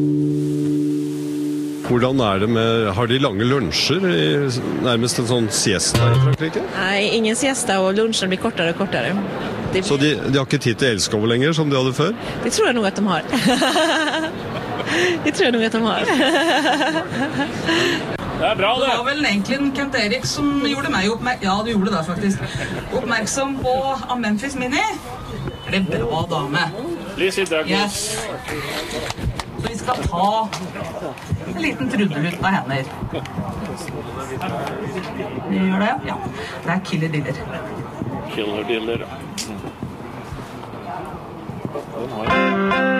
Hvordan det med, har de lange lunsjer, nærmest en sånn siesta I Frankrike? Nei, ingen siesta, og lunsjen blir kortere og kortere. Så de har ikke tid til elskov lenger, som de hadde før? Det tror jeg nok at de har. Det tror jeg nok at de har. Det bra, det. Det var vel egentlig Kent Erik som gjorde meg ja, du gjorde det faktisk, oppmerksom på Memphis Mini. Det er bra dame. Lizzie Douglas. Yes. Så vi skal ta en liten trudelutt av henne. Vi gjør det? Ja. Det er Killer Diller. Killer Diller.